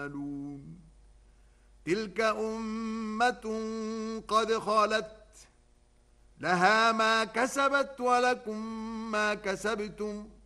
تعملون تلك أمة قد خلت لها ما كسبت ولكم ما كسبتم